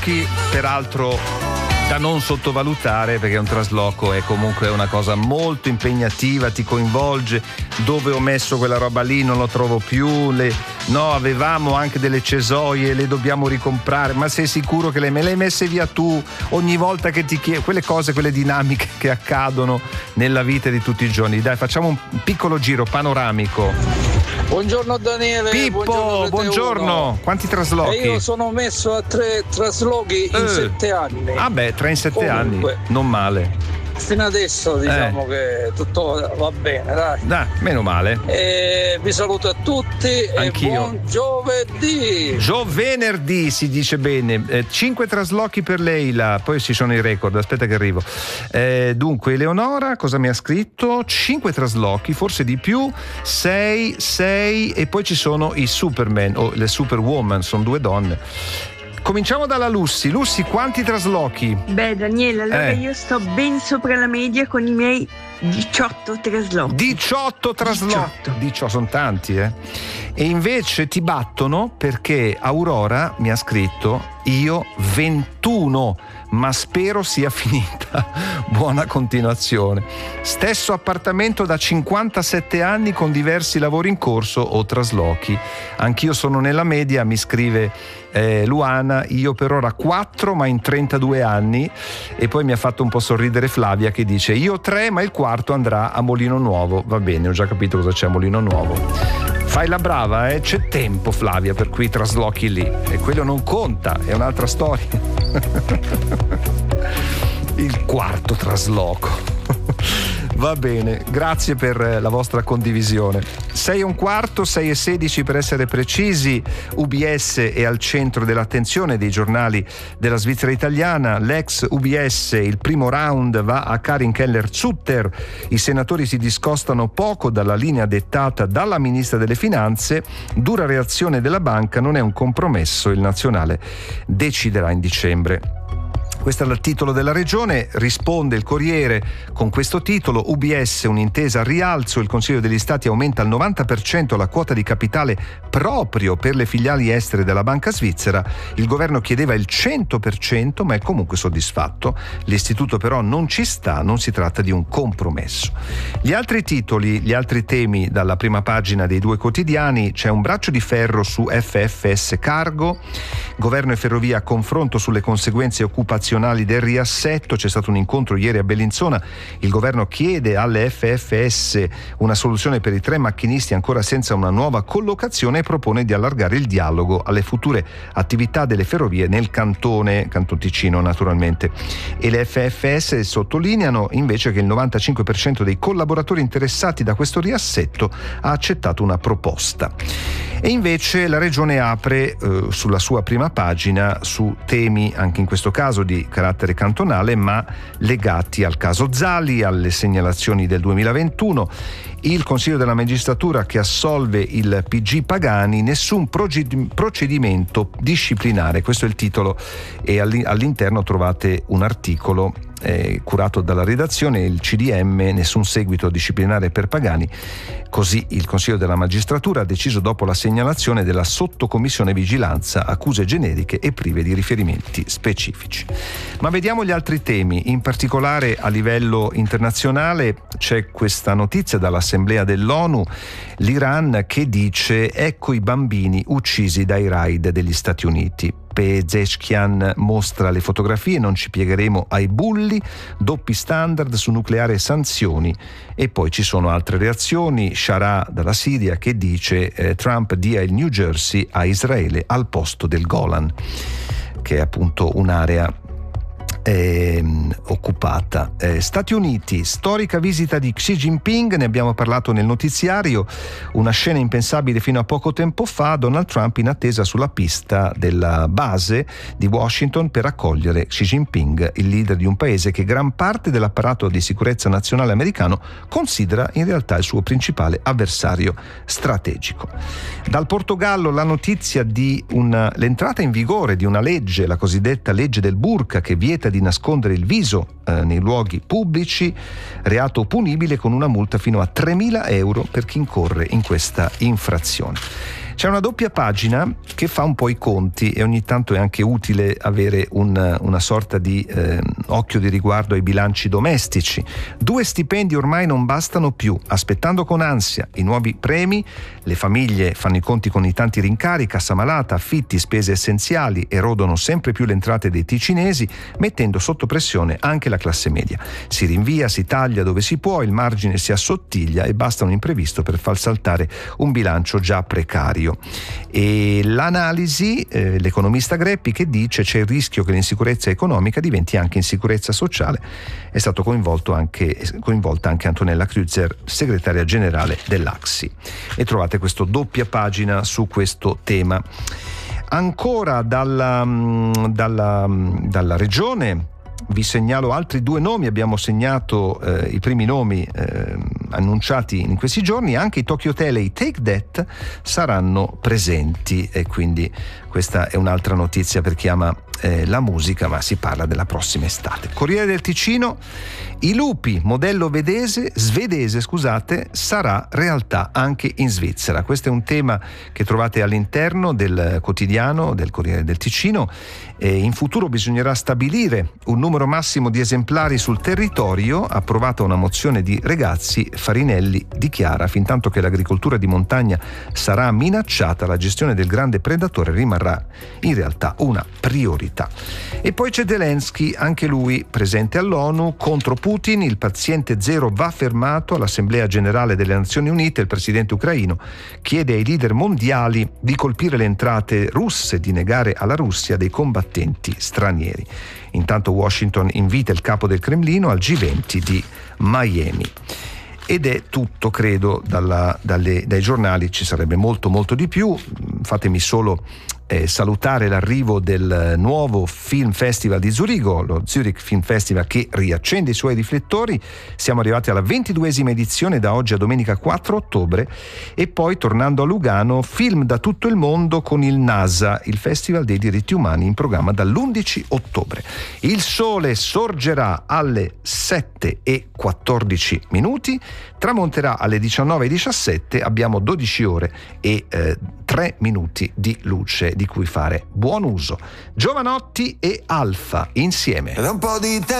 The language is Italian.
peraltro da non sottovalutare, perché un trasloco è comunque una cosa molto impegnativa, ti coinvolge. Dove ho messo quella roba lì non lo trovo più, no, avevamo anche delle cesoie, le dobbiamo ricomprare, ma sei sicuro che me le hai messe via tu? Ogni volta che ti chiedo quelle cose, quelle dinamiche che accadono nella vita di tutti i giorni. Dai, facciamo un piccolo giro panoramico. Buongiorno Daniele. Pippo, buongiorno. Quanti traslochi? Io sono messo a 3 traslochi in 7 anni. Ah beh, 3 in 7 anni, non male. Fino adesso diciamo che tutto va bene, dai. Meno male. Vi saluto a tutti. Anch'io. E buon giovedì. Giovenerdì si dice bene. 5 traslochi per Leila, poi ci sono i record, aspetta che arrivo. Dunque Eleonora cosa mi ha scritto? 5 traslochi, forse di più, 6 e poi ci sono i Superman o le Superwoman, sono 2 donne. Cominciamo dalla Lussi. Lussi, quanti traslochi? Beh, Daniele, allora io sto ben sopra la media con i miei 18 traslochi. 18 traslochi? 18, sono tanti, E invece ti battono perché Aurora mi ha scritto: io 21, ma spero sia finita. Buona continuazione. Stesso appartamento da 57 anni con diversi lavori in corso o traslochi. Anch'io sono nella media, mi scrive Luana, io per ora 4 ma in 32 anni. E poi mi ha fatto un po' sorridere Flavia che dice: io 3 ma il quarto andrà a Molino Nuovo. Va bene, ho già capito cosa c'è a Molino Nuovo. Fai la brava, c'è tempo Flavia per quei traslochi lì, e quello non conta, è un'altra storia. Il quarto trasloco. Va bene, grazie per la vostra condivisione. 6:15, 6:16 per essere precisi. UBS è al centro dell'attenzione dei giornali della Svizzera italiana. L'ex UBS, il primo round va a Karin Keller-Sutter. I senatori si discostano poco dalla linea dettata dalla ministra delle Finanze. Dura reazione della banca, non è un compromesso, il nazionale deciderà in dicembre. Questo è il titolo della regione, risponde il Corriere con questo titolo: UBS un'intesa al rialzo, il Consiglio degli Stati aumenta al 90% la quota di capitale proprio per le filiali estere della banca svizzera, il governo chiedeva il 100% ma è comunque soddisfatto, l'istituto però non ci sta, non si tratta di un compromesso. Gli altri titoli, gli altri temi dalla prima pagina dei 2 quotidiani: c'è un braccio di ferro su FFS Cargo, governo e ferrovia a confronto sulle conseguenze occupazionali del riassetto, c'è stato un incontro ieri a Bellinzona, il governo chiede alle FFS una soluzione per i 3 macchinisti ancora senza una nuova collocazione e propone di allargare il dialogo alle future attività delle ferrovie nel Canton Ticino naturalmente. E le FFS sottolineano invece che il 95% dei collaboratori interessati da questo riassetto ha accettato una proposta. E invece la regione apre sulla sua prima pagina su temi anche in questo caso di carattere cantonale ma legati al caso Zali, alle segnalazioni del 2021, il Consiglio della Magistratura che assolve il PG Pagani, nessun procedimento disciplinare, questo è il titolo, e all'interno trovate un articolo curato dalla redazione, il CDM, nessun seguito disciplinare per Pagani. Così il Consiglio della Magistratura ha deciso dopo la segnalazione della sottocommissione vigilanza, accuse generiche e prive di riferimenti specifici. Ma vediamo gli altri temi, in particolare a livello internazionale c'è questa notizia dall'Assemblea dell'ONU, l'Iran che dice: ecco i bambini uccisi dai raid degli Stati Uniti. Pezeshkian mostra le fotografie, non ci piegheremo ai bulli, doppi standard su nucleare e sanzioni. E poi ci sono altre reazioni, Sharah dalla Siria che dice Trump dia il New Jersey a Israele al posto del Golan, che è appunto un'area occupata. Stati Uniti, storica visita di Xi Jinping, ne abbiamo parlato nel notiziario, una scena impensabile fino a poco tempo fa, Donald Trump in attesa sulla pista della base di Washington per accogliere Xi Jinping, il leader di un paese che gran parte dell'apparato di sicurezza nazionale americano considera in realtà il suo principale avversario strategico. Dal Portogallo la notizia di l'entrata in vigore di una legge, la cosiddetta legge del burka, che vieta di nascondere il viso nei luoghi pubblici, reato punibile con una multa fino a 3.000 euro per chi incorre in questa infrazione. C'è una doppia pagina che fa un po' i conti e ogni tanto è anche utile avere una sorta di occhio di riguardo ai bilanci domestici. 2 stipendi ormai non bastano più. Aspettando con ansia i nuovi premi, le famiglie fanno i conti con i tanti rincari, cassa malata, affitti, spese essenziali, erodono sempre più le entrate dei ticinesi, mettendo sotto pressione anche la classe media. Si rinvia, si taglia dove si può, il margine si assottiglia e basta un imprevisto per far saltare un bilancio già precario. E l'analisi, l'economista Greppi che dice c'è il rischio che l'insicurezza economica diventi anche insicurezza sociale. È stato coinvolta anche Antonella Kreuzer, segretaria generale dell'AXI. E trovate questa doppia pagina su questo tema. Ancora dalla regione vi segnalo altri 2 nomi. Abbiamo segnato i primi nomi annunciati in questi giorni. Anche i Tokyo Hotel e i Take That saranno presenti, e quindi questa è un'altra notizia per chi ama la musica, ma si parla della prossima estate. Corriere del Ticino: i lupi modello svedese, sarà realtà anche in Svizzera. Questo è un tema che trovate all'interno del quotidiano del Corriere del Ticino. In futuro bisognerà stabilire un numero massimo di esemplari sul territorio. Approvata una mozione di Regazzi, Farinelli dichiara: fintanto che l'agricoltura di montagna sarà minacciata, la gestione del grande predatore rimarrà in realtà una priorità. E poi c'è Zelensky, anche lui presente all'ONU, contro Putin. Il paziente zero va fermato. All'Assemblea Generale delle Nazioni Unite il presidente ucraino chiede ai leader mondiali di colpire le entrate russe, di negare alla Russia dei combattenti stranieri. Intanto Washington invita il capo del Cremlino al G20 di Miami. Ed è tutto, credo, dai giornali. Ci sarebbe molto di più. Fatemi solo salutare l'arrivo del nuovo Film Festival di Zurigo, lo Zurich Film Festival, che riaccende i suoi riflettori. Siamo arrivati alla 22esima edizione, da oggi a domenica 4 ottobre. E poi, tornando a Lugano, film da tutto il mondo con il NASA, il Festival dei diritti umani, in programma dall'11 ottobre. Il sole sorgerà alle 7:14, tramonterà alle 19:17. Abbiamo 12 ore e 3 minuti di luce di cui fare buon uso. Giovanotti e Alfa insieme. Da un po' di tempo